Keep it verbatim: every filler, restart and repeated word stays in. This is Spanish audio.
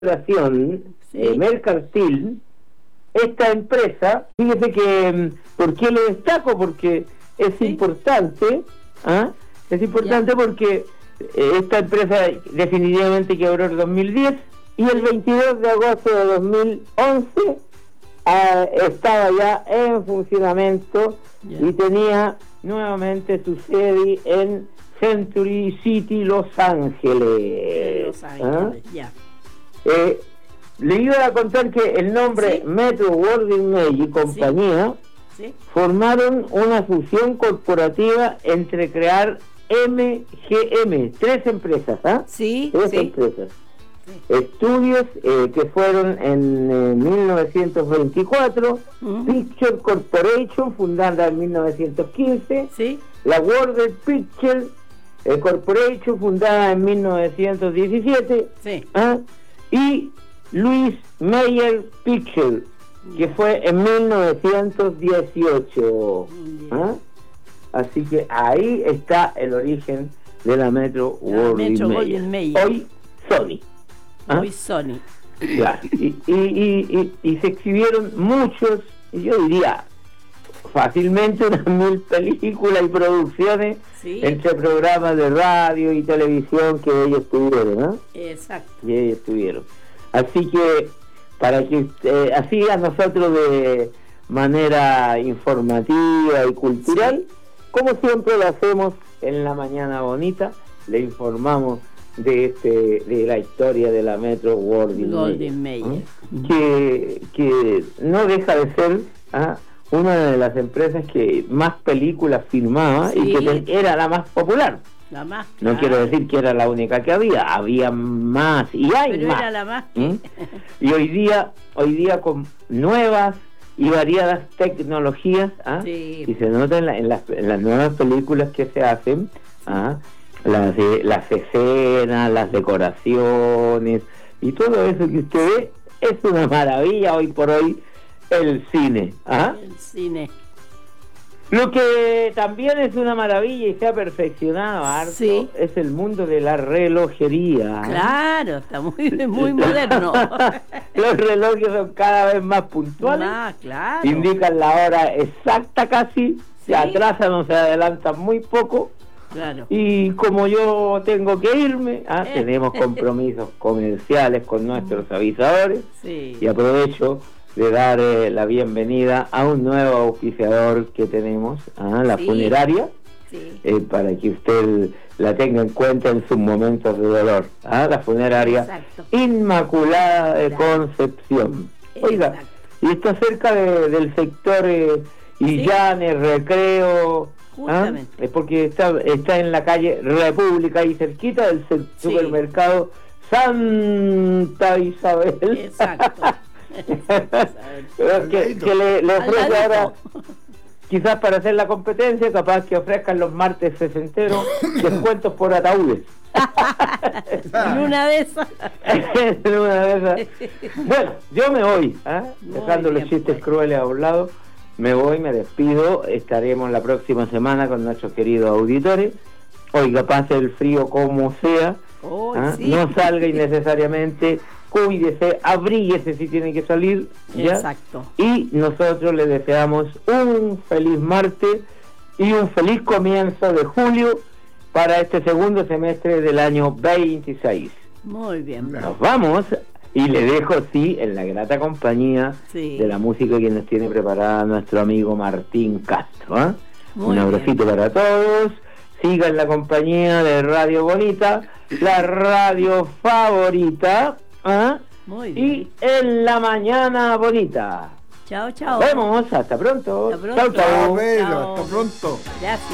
operación Sí. eh, mercantil, esta empresa, fíjese que, ¿por qué lo destaco? Porque es Sí. importante, ¿ah? es importante ya. porque eh, esta empresa definitivamente quebró en dos mil diez y el veintidós de agosto de dos mil once eh, estaba ya en funcionamiento yeah. y tenía nuevamente su sede en Century City, Los Ángeles. Los Ángeles, ya. ¿Ah? Eh, le iba a contar que el nombre ¿Sí? Metro Goldwyn Mayer y compañía ¿Sí? ¿Sí? formaron una fusión corporativa entre crear M G M, tres empresas, ¿ah? Sí, tres sí. empresas. Sí. Estudios eh, que fueron en eh, mil novecientos veinticuatro, uh-huh. Picture Corporation, fundada en mil novecientos quince, ¿Sí? la Warner Picture eh, Corporation, fundada en mil novecientos diecisiete, sí. ¿ah? y Louis Mayer Picture, que fue en mil novecientos dieciocho. ¿Ah? Así que ahí está el origen de la Metro Goldwyn Mayer. Hoy Sony. ¿Ah? Hoy Sony. Ya. Y, y, y, y, y se exhibieron muchos, yo diría fácilmente unas mil películas y producciones, sí. entre programas de radio y televisión que ellos tuvieron, ¿no? Exacto. Que ellos tuvieron. Así que, para que eh, así a nosotros de manera informativa y cultural, sí. como siempre lo hacemos en la mañana bonita, le informamos de este de la historia de la Metro Goldwyn Mayer, ¿eh? que, que no deja de ser ¿ah? una de las empresas que más películas filmaba, sí. y que era la más popular. La más, no claro. quiero decir que era la única que había, había más y hay Pero más. Era la más que... ¿Mm? Y hoy día, hoy día con nuevas y variadas tecnologías, ¿ah? sí. y se nota en, la, en, las, en las nuevas películas que se hacen, sí. ¿ah? las, las escenas, las decoraciones y todo eso que usted ve es una maravilla hoy por hoy el cine. ¿Ah? El cine. Lo que también es una maravilla y se ha perfeccionado harto, sí. es el mundo de la relojería. Claro, está muy, muy moderno. Los relojes son cada vez más puntuales. Ah, claro. Indican la hora exacta casi, ¿sí? se atrasan o se adelantan muy poco. Claro. Y como yo tengo que irme, ¿ah? eh. tenemos compromisos comerciales con nuestros avisadores. Sí. Y aprovecho de dar eh, la bienvenida a un nuevo auspiciador que tenemos, ¿ah? la sí. funeraria, sí. eh, para que usted la tenga en cuenta en sus momentos de dolor. ¿Ah? La funeraria Exacto. Inmaculada de Concepción. Oiga, Exacto. y está cerca de, del sector eh, Illanes, ¿sí? Recreo. Justamente. ¿Ah? Es porque está, está en la calle República y cerquita del sí. supermercado Santa Isabel. Exacto. que, que le, le ofrece ahora, quizás para hacer la competencia, capaz que ofrezcan los martes sesenteros descuentos por ataúdes. En una de esas. En una de esas. Bueno, yo me voy, ¿eh? dejando bien, los chistes pues. crueles a un lado. Me voy, me despido. Estaremos la próxima semana con nuestros queridos auditores. Oiga, pase el frío como sea. Oh, ¿eh? sí. No salga innecesariamente. Cuídese, abríguese si tiene que salir, ¿ya? Exacto. Y nosotros le deseamos un feliz martes y un feliz comienzo de julio para este segundo semestre del año veintiséis. Muy bien. Nos vamos y le dejo, sí, en la grata compañía sí. de la música que nos tiene preparada nuestro amigo Martín Castro. ¿eh? Un abracito para todos. Sigan la compañía de Radio Bonita, la radio favorita. ¿Ah? Muy bien. Y en la mañana bonita. Chao, chao. Nos vemos, hasta pronto. Hasta pronto. Chao, chao. Chao, hasta pronto. Gracias.